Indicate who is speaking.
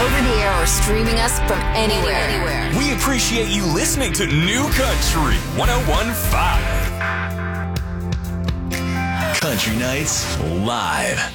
Speaker 1: over the air or streaming us from anywhere.
Speaker 2: We appreciate you listening to New Country 101.5. Country Nights Live.